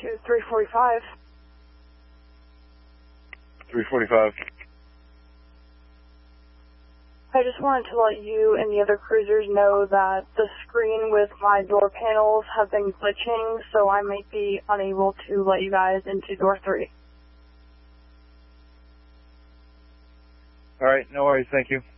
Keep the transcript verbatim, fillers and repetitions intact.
to three forty-five. three forty-five. I just wanted to let you and the other cruisers know that the screen with my door panels have been glitching, so I might be unable to let you guys into door three. All right, no worries. Thank you.